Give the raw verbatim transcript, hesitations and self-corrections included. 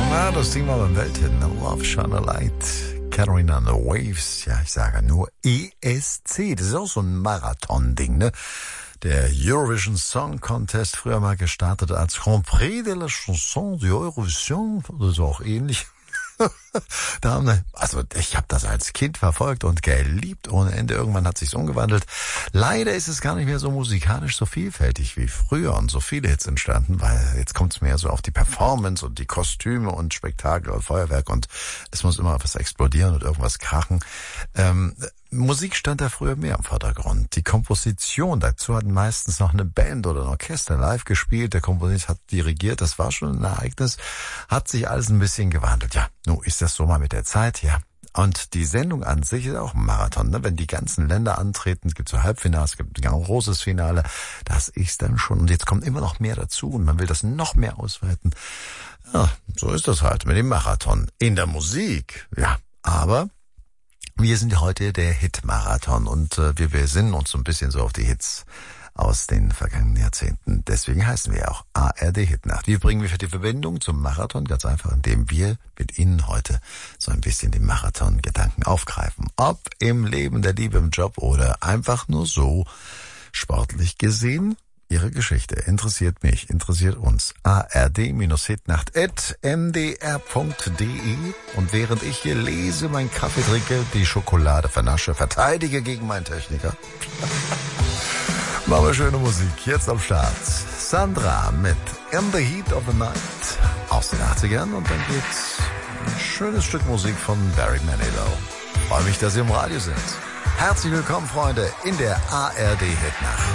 Na, das Ding war beim Welthit, ne? Love Shine a Light, Catherine on the Waves. Ja, ich sage nur E S C. Das ist auch so ein Marathon-Ding, ne? Der Eurovision Song Contest, früher mal gestartet als Grand Prix de la Chanson de Eurovision, oder so auch ähnlich. Da haben, also ich habe das als Kind verfolgt und geliebt ohne Ende. Irgendwann hat sich's umgewandelt. Leider ist es gar nicht mehr so musikalisch so vielfältig wie früher und so viele Hits entstanden, weil jetzt kommt es mehr so auf die Performance und die Kostüme und Spektakel und Feuerwerk und es muss immer was explodieren und irgendwas krachen. Ähm, Musik stand da früher mehr im Vordergrund. Die Komposition dazu hat meistens noch eine Band oder ein Orchester live gespielt. Der Komponist hat dirigiert. Das war schon ein Ereignis. Hat sich alles ein bisschen gewandelt. Ja, nun ist das so mal mit der Zeit, ja. Und die Sendung an sich ist auch ein Marathon, ne? Wenn die ganzen Länder antreten, es gibt so Halbfinals, es gibt ein ganz großes Finale. Das ist dann schon. Und jetzt kommt immer noch mehr dazu und man will das noch mehr ausweiten. Ja, so ist das halt mit dem Marathon. In der Musik, ja. Aber wir sind heute der Hit-Marathon und äh, wir besinnen uns so ein bisschen so auf die Hits aus den vergangenen Jahrzehnten. Deswegen heißen wir auch A R D Hitnacht. Wie bringen wir für die Verbindung zum Marathon? Ganz einfach, indem wir mit Ihnen heute so ein bisschen den Marathon-Gedanken aufgreifen. Ob im Leben, der Liebe, im Job oder einfach nur so sportlich gesehen. Ihre Geschichte interessiert mich, interessiert uns. A R D-Hitnacht at m d r punkt d e. Und während ich hier lese, meinen Kaffee trinke, die Schokolade vernasche, verteidige gegen meinen Techniker. Machen wir schöne Musik. Jetzt am Start. Sandra mit In the Heat of the Night aus den achtzigern. Und dann geht's ein schönes Stück Musik von Barry Manilow. Freue mich, dass Sie im Radio sind. Herzlich willkommen, Freunde, in der A R D-Hitnacht.